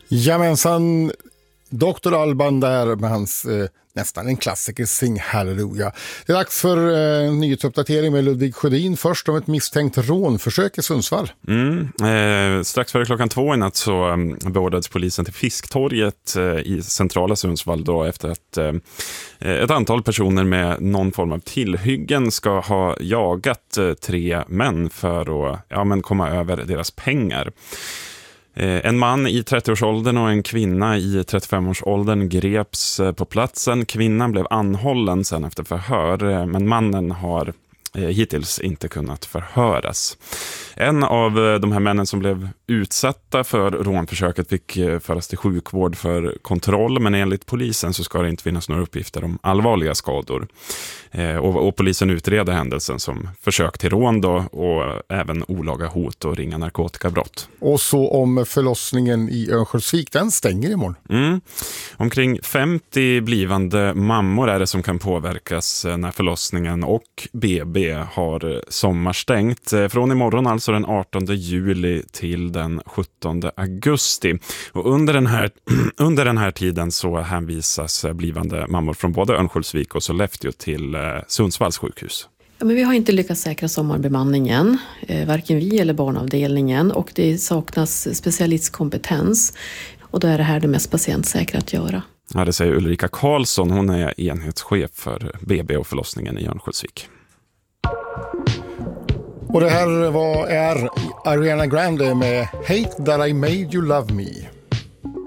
Jamensan, Dr. Alban där med hans nästan en klassiker, Sing Halleluja. Det är dags för nyhetsuppdatering med Ludvig Sjödin. Först om ett misstänkt rånförsök i Sundsvall. Strax före 2:00 i natt så beordrades polisen till Fisktorget i centrala Sundsvall då, efter att ett antal personer med någon form av tillhyggen ska ha jagat 3 män för att komma över deras pengar. En man i 30-årsåldern och en kvinna i 35-årsåldern greps på platsen. Kvinnan blev anhållen sen efter förhör, men mannen har hittills inte kunnat förhöras. En av de här männen som blev utsatta för rånförsöket fick föras till sjukvård för kontroll, men enligt polisen så ska det inte finnas några uppgifter om allvarliga skador. Och polisen utreder händelsen som försök till rån då, och även olaga hot och ringa narkotikabrott. Och så om förlossningen i Örnsköldsvik, den stänger imorgon. Omkring 50 blivande mammor är det som kan påverkas när förlossningen och BB har sommarstängt. Från imorgon, alltså den 18 juli till den 17 augusti. Och under den här tiden så hänvisas blivande mammor från både Örnsköldsvik och Sollefteå till Sundsvalls sjukhus. Ja, men vi har inte lyckats säkra sommarbemanningen, varken vi eller barnavdelningen, och det saknas specialistkompetens, och då är det här det mest patientsäkra att göra. Ja, det säger Ulrika Karlsson, hon är enhetschef för BB och förlossningen i Örnsköldsvik. Och det här är Ariana Grande med Hate That I Made You Love Me.